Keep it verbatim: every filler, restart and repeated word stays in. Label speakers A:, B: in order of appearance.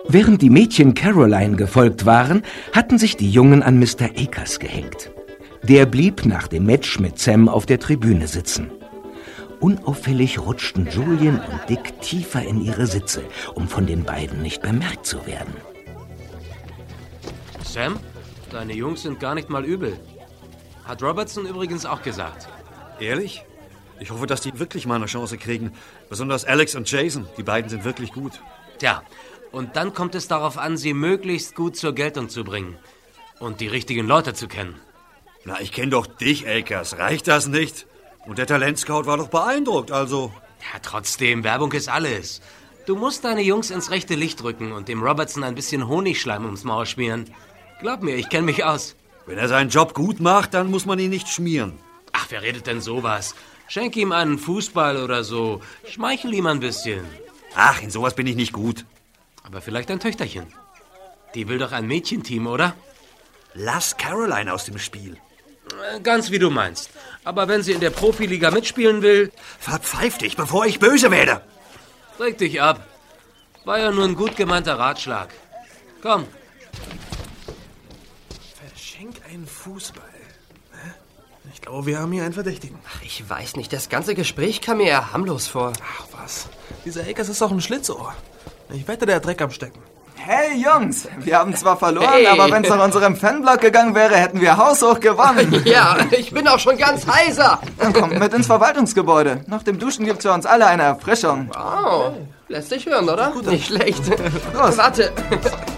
A: Während die Mädchen Caroline gefolgt waren, hatten sich die Jungen an Mister Akers gehängt. Der blieb nach dem Match mit Sam auf der Tribüne sitzen. Unauffällig rutschten Julian und Dick tiefer in ihre Sitze, um von den beiden nicht bemerkt zu werden.
B: Sam, deine Jungs sind gar nicht mal übel. Hat Robertson übrigens auch gesagt.
C: Ehrlich? Ich hoffe, dass die wirklich mal eine Chance kriegen. Besonders Alex und Jason. Die beiden sind wirklich gut.
B: Tja, und dann kommt es darauf an, sie möglichst gut zur Geltung zu bringen. Und die richtigen Leute zu kennen.
C: Na, ich kenne doch dich, Akers. Reicht das nicht? Und der Talentscout war doch beeindruckt, also...
B: Ja, trotzdem, Werbung ist alles. Du musst deine Jungs ins rechte Licht rücken und dem Robertson ein bisschen Honigschleim ums Maul schmieren. Glaub mir, ich kenne mich aus.
C: Wenn er seinen Job gut macht, dann muss man ihn nicht schmieren.
B: Ach, wer redet denn sowas? Schenk ihm einen Fußball oder so. Schmeichel ihm ein bisschen.
C: Ach, in sowas bin ich nicht gut.
B: Aber vielleicht ein Töchterchen. Die will doch ein Mädchenteam, oder?
C: Lass Caroline aus dem Spiel.
B: Ganz wie du meinst. Aber wenn sie in der Profiliga mitspielen will...
C: Verpfeif dich, bevor ich böse werde.
B: Reg dich ab. War ja nur ein gut gemeinter Ratschlag. Komm.
D: Verschenk einen Fußball. Ich glaube, wir haben hier einen Verdächtigen.
E: Ach, ich weiß nicht, das ganze Gespräch kam mir ja harmlos vor.
D: Ach was, dieser Akers ist doch ein Schlitzohr. Ich wette, der hat Dreck am Stecken.
F: Hey Jungs, wir haben zwar verloren,
E: Hey.
F: aber wenn es nach unserem Fanblock gegangen wäre, hätten wir haushoch gewonnen.
E: Ja, ich bin auch schon ganz heiser.
F: Dann kommt mit ins Verwaltungsgebäude. Nach dem Duschen gibt's für uns alle eine Erfrischung.
E: Oh, lässt sich hören, oder? Nicht schlecht.
F: Los.
E: Warte.